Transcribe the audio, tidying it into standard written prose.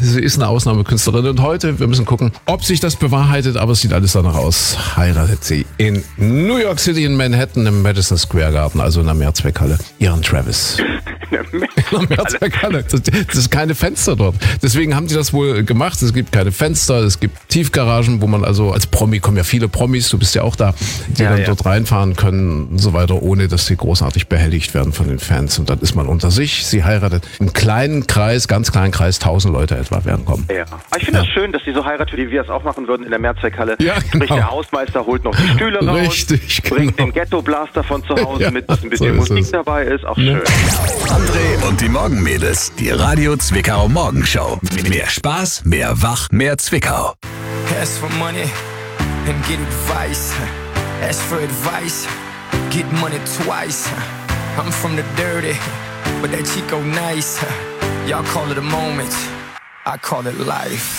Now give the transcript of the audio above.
sie ist eine Ausnahmekünstlerin und heute, wir müssen gucken, ob sich das bewahrheitet, aber es sieht alles danach aus, heiratet sie in New York City in Manhattan im Madison Square Garden, also in der Mehrzweckhalle, ihren Travis. In der Mehrzweckhalle. Das ist keine Fenster dort. Deswegen haben die das wohl gemacht. Es gibt keine Fenster, es gibt Tiefgaragen, wo man also als Promi, kommen ja viele Promis, du bist ja auch da, die dann dort reinfahren können und so weiter, ohne dass sie großartig behelligt werden von den Fans. Und dann ist man unter sich. Sie heiratet im kleinen Kreis, ganz kleinen Kreis, 1000 Leute etwa werden kommen. Ja. Aber ich finde das schön, dass die so heiratet, wie wir es auch machen würden in der Mehrzweckhalle. Ja, genau. Sprich, der Hausmeister holt noch die Stühle raus, Richtig, bringt den Ghetto-Blaster von zu Hause mit, dass ein bisschen Musik dabei ist. Auch schön. André und die Morgenmädels, die Radio Zwickau Morgenshow. Mehr Spaß, mehr Wach, mehr Zwickau. Ask for money and get advice. Ask for advice, get money twice. I'm from the dirty, but that Chico nice. Y'all call it a moment, I call it life.